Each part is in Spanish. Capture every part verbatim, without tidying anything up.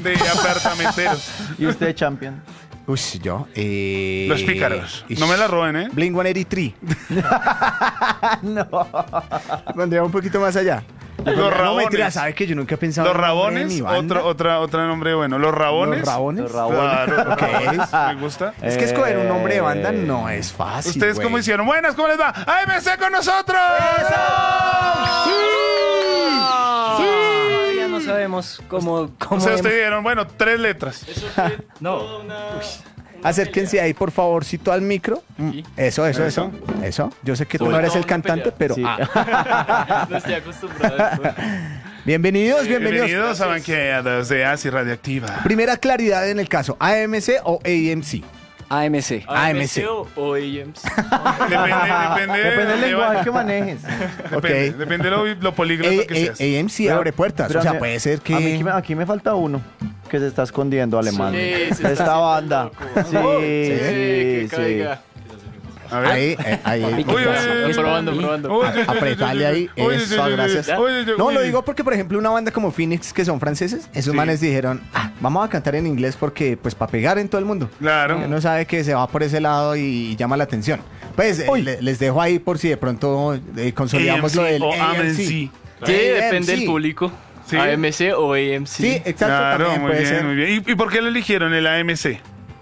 de apartamenteros. ¿Y usted, champion? Uy, yo. Eh, Los pícaros. No me la roben, ¿eh? Blink ciento ochenta y tres. No. Pondría un poquito más allá. Los No, rabones. mentira, ¿sabe que yo nunca he pensado Los en nombre de rabones, mi banda? otro, otra, otra nombre bueno. Los rabones. ¿Los rabones? Los rabones. Claro, ¿Qué es? me gusta. Es que escoger un nombre de banda Eh, no es fácil. ¿Ustedes güey. cómo hicieron? Buenas, ¿cómo les va? ¡A M C con nosotros! Todavía no sabemos cómo... cómo Ustedes hemos- te dieron, bueno, tres letras. No. Acérquense ahí, por favorcito, al micro. Mm, Eso, eso, eso. Eso. Yo sé que tú no eres el cantante, pero... Sí. ah. No estoy acostumbrado a esto. Bienvenidos, bienvenidos. Bienvenidos a Banqueadas de Acid Radioactiva. Primera claridad en el caso, ¿A M C o A M C? A M C. A M C. o A M C. Depende, depende, Depende del de- lenguaje que manejes. Depende, Ok. depende de lo, lo políglota que seas. A M C Pero- abre puertas. pero O sea, me- puede ser que... A mí aquí me, aquí me falta uno que se está escondiendo, alemán. Sí, se está Esta haciendo banda. loco. Sí, Sí, sí, que sí. caiga. A ver. Ahí, eh, ahí, ahí. Uy, uy, uy, uy. Probando, probando. Uy, A- uy, uy, apretale ahí, uy, uy, eso, uy, uy, gracias. uy, uy, uy, No, uy. lo digo porque, por ejemplo, una banda como Phoenix, que son franceses, esos Sí. manes dijeron, ah, vamos a cantar en inglés porque, pues, para pegar en todo el mundo. Claro. Uno sabe que se va por ese lado y llama la atención. Pues, eh, le- les dejo ahí por si de pronto eh, consolidamos lo del o A M C. A M C. Sí, A M C. depende del público. Sí. A M C o A M C. Sí, exacto, Claro, también muy puede bien, ser. muy bien. ¿Y, y por qué lo eligieron el A M C?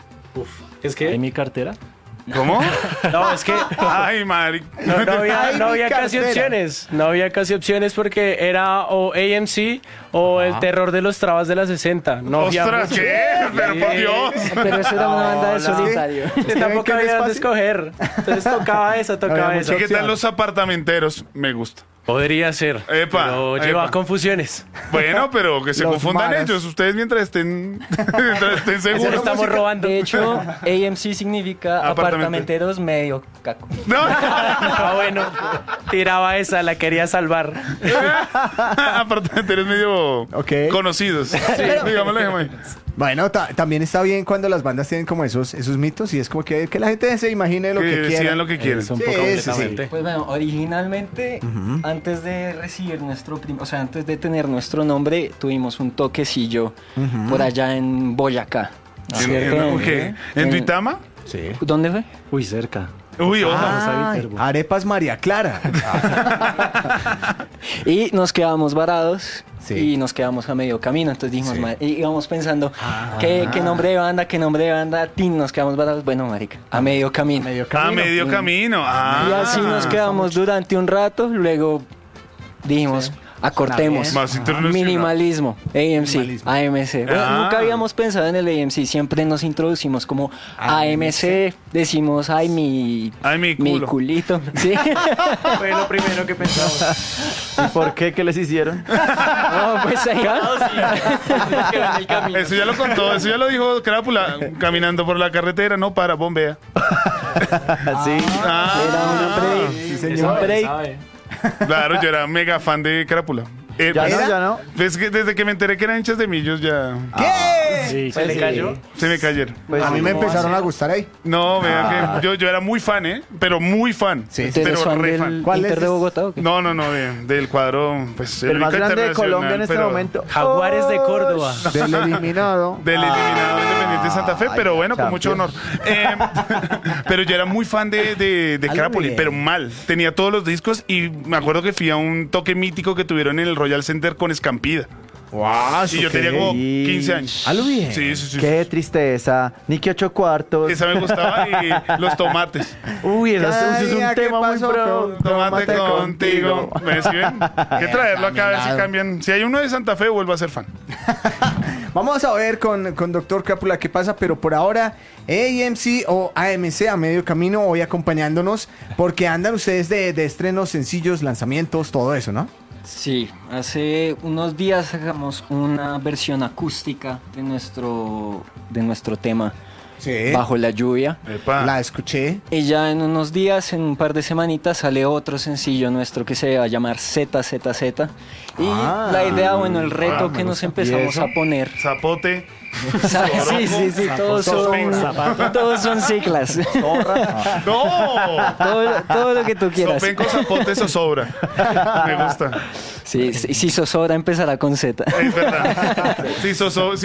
Es ¿Hay que mi cartera? ¿Cómo? no, es que Ay, Mari. no, no había, Ay, no mi había casi cartera. opciones. No había casi opciones porque era o A M C o el terror de los trabas de la sesenta. No había ¡Ostras, mucho. qué! Pero por Dios. Pero eso era una banda de Hola. solitario. ¿Es que ven Tampoco que no es había dónde fácil? escoger. Entonces tocaba eso, tocaba había eso. ¿Y qué tal los apartamenteros? Me gusta. Podría ser. Epa, pero epa. lleva confusiones. Bueno, pero que se Los confundan maras. ellos. Ustedes mientras estén, mientras estén Eso lo seguros. estamos robando. De hecho, A M C significa Apartamento. apartamenteros medio caco. No. Ah, bueno. Tiraba esa, la quería salvar. Apartamenteros medio Ok. conocidos. Digámoslo ahí. Bueno, ta- también está bien cuando las bandas tienen como esos, esos mitos y es como que, que la gente se imagine lo que, Que quiera. decidan lo que quieren. Eso un Sí, poco sí, sí. completamente. Pues bueno, originalmente, antes de recibir nuestro, prim- o sea, antes de tener nuestro nombre, tuvimos un toquecillo por allá en Boyacá. ¿En, ¿cierto? en, qué? ¿En Duitama? Sí. ¿Dónde fue? Uy, cerca. Uy, ojo. Ah, arepas María Clara. Y nos quedamos varados. Sí. Y nos quedamos a medio camino, entonces dijimos, Sí. ma- y íbamos pensando, ¿qué, qué nombre de banda, qué nombre de banda, tin, nos quedamos varados, bueno, marica, a medio camino. Medio A camino. medio camino. Ah. Y así nos quedamos durante un rato, luego dijimos, acortemos. Suena Más internacional. Minimalismo, A M C, Minimalismo. A M C. Bueno, Ah. nunca habíamos pensado en el A M C, siempre nos introducimos como A M C, decimos, ay, mi, Ay, mi culo. culito. Sí. Fue lo primero que pensamos. ¿Y por qué? ¿Qué les hicieron? No, pues ahí quedó en el camino. Eso ya lo contó, eso ya lo dijo Crápula. Caminando por la carretera, no para, bombea. Sí. Ah, Era una break. Sí, Un señor. break. claro, yo era mega fan de Crápula. Eh, Ya pues, no, ya no. pues que desde que me enteré que eran hinchas de millos ya ¿Qué? Sí, se Pues le sí. cayó. se me cayeron. Pues a sí. mí me ¿cómo empezaron va a a ser? gustar ahí. No, vea que yo, yo era muy fan, ¿eh? Pero muy fan. Sí, ¿Usted pero es fan re del fan. ¿Cuál Inter es? de Bogotá o qué? No, no, no, de- del cuadro, pues El más único grande de internacional, Colombia en este pero momento. Jaguares de Córdoba. Del eliminado. Del eliminado Independiente de Santa Fe, Ay, pero bueno, con mucho honor. champion. Eh, pero yo era muy fan de, de, de Algo Crápoli, bien. pero mal. Tenía todos los discos y me acuerdo que fui a un toque mítico que tuvieron en el Royal Center con Escampida. Wow, Y yo tenía como quince años. A lo bien. Sí, sí, sí. Qué tristeza. Ni que ocho cuartos. Esa me gustaba y los tomates. Uy, eso, Cada eso es un día que tema muy paso, pro. Tomate contigo. ¿Me siguen? Hay que traerlo acá a ver si Caminado. cambian. Si hay uno de Santa Fe, vuelvo a ser fan. Vamos a ver con, con Doctor Crápula qué pasa, pero por ahora A M C o A M C a medio camino hoy acompañándonos porque andan ustedes de, de estrenos, sencillos, lanzamientos, todo eso, ¿no? Sí, hace unos días sacamos una versión acústica de nuestro, de nuestro tema, Sí. Bajo la lluvia. Epa. La escuché. Y ya en unos días, en un par de semanitas, sale otro sencillo nuestro que se va a llamar Z Z Z. Y Ah. la idea, bueno, el reto Ah, me que nos gusta. empezamos ¿Y eso? a poner. Zapote. Sí, sí, sí, todos son, todos son siglas. ¡No! Todo, todo lo que tú quieras. Sopenco, zapote, zozobra. Me gusta. Sí, sí, si zozobra empezará con Z. Es verdad. Sí, zozo-